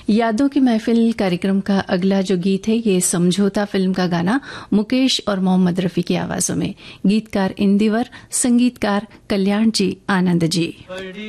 यादों की महफिल कार्यक्रम का अगला जो गीत है ये समझौता फिल्म का गाना मुकेश और मोहम्मद रफी की आवाजों में। गीतकार इंदिवर, संगीतकार कल्याण जी आनंद जी।